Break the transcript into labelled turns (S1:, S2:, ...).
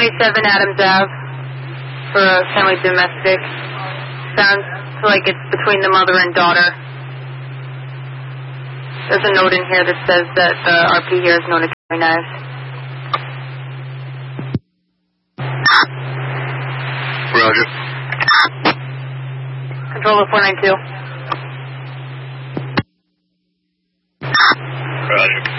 S1: 27 Adams Ave for a family domestic. Sounds like it's between the mother and daughter. There's a note in here that says that the RP here is known to carry knives.
S2: Roger.
S1: Controller 492.
S2: Roger.